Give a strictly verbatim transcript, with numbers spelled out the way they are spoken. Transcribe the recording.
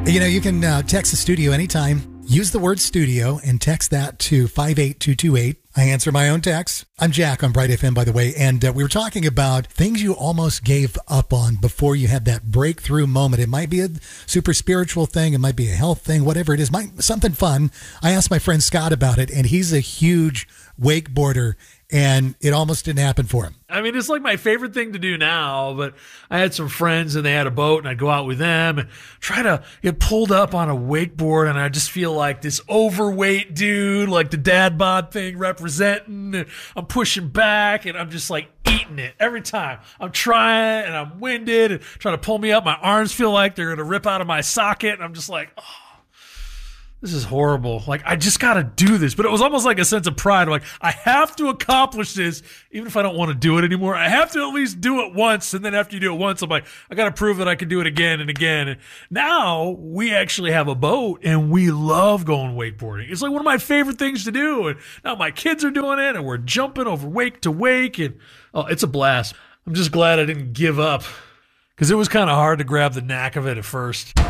You know, you can uh, text the studio anytime. Use the word studio and text that to five eight two two eight. I answer my own text. I'm Jack on Bright F M, by the way, and uh, we were talking about things you almost gave up on before you had that breakthrough moment. It might be a super spiritual thing. It might be a health thing, whatever it is. Might something fun. I asked my friend Scott about it, and he's a huge wakeboarder, and it almost didn't happen for him. I mean, it's like my favorite thing to do now, but I had some friends and they had a boat and I'd go out with them and try to get pulled up on a wakeboard, and I just feel like this overweight dude, like the dad bod thing representing, and I'm pushing back and I'm just like eating it every time. I'm trying and I'm winded and trying to pull me up. My arms feel like they're going to rip out of my socket, and I'm just like, oh. This is horrible. Like, I just got to do this. But it was almost like a sense of pride. Like, I have to accomplish this, even if I don't want to do it anymore. I have to at least do it once. And then after you do it once, I'm like, I got to prove that I can do it again and again. And now we actually have a boat and we love going wakeboarding. It's like one of my favorite things to do. And now my kids are doing it and we're jumping over wake to wake. And oh, it's a blast. I'm just glad I didn't give up, because it was kind of hard to grab the knack of it at first.